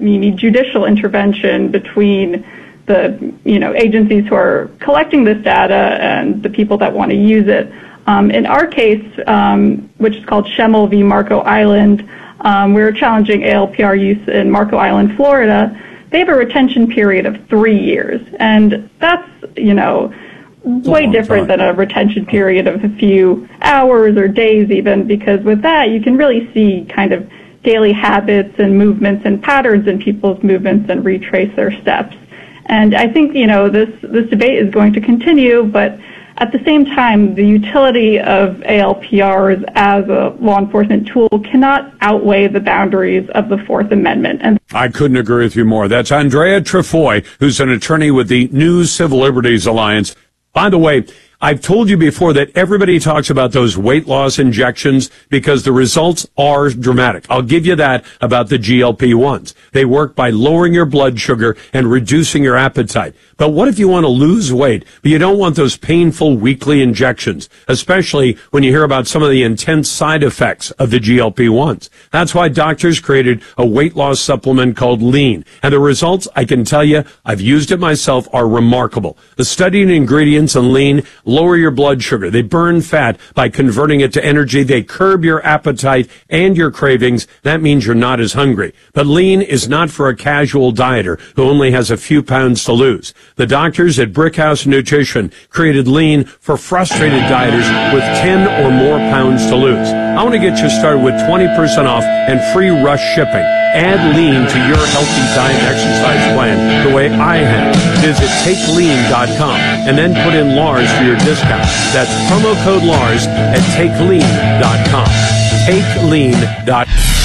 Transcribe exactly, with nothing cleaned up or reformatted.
you need judicial intervention between the, you know, agencies who are collecting this data and the people that want to use it. Um, in our case, um, which is called Schemmel v. Marco Island, um, we're challenging A L P R use in Marco Island, Florida. They have a retention period of three years, and that's, you know, way different than a retention period of a few hours or days even, because with that you can really see kind of daily habits and movements and patterns in people's movements and retrace their steps. And I think, you know, this, this debate is going to continue, but at the same time, the utility of A L P Rs as a law enforcement tool cannot outweigh the boundaries of the Fourth Amendment. And I couldn't agree with you more. That's Andrea Trefoy, who's an attorney with the New Civil Liberties Alliance. By the way, I've told you before that everybody talks about those weight loss injections because the results are dramatic. I'll give you that about the G L P ones. They work by lowering your blood sugar and reducing your appetite. But what if you want to lose weight, but you don't want those painful weekly injections, especially when you hear about some of the intense side effects of the G L P ones? That's why doctors created a weight loss supplement called Lean. And the results, I can tell you, I've used it myself, are remarkable. The studied ingredients in Lean lower your blood sugar. They burn fat by converting it to energy. They curb your appetite and your cravings. That means you're not as hungry. But Lean is not for a casual dieter who only has a few pounds to lose. The doctors at Brickhouse Nutrition created Lean for frustrated dieters with ten or more pounds to lose. I want to get you started with twenty percent off and free rush shipping. Add Lean to your healthy diet exercise plan the way I have. Visit take lean dot com and then put in Lars for your discount. That's promo code Lars at take lean dot com. take lean dot com.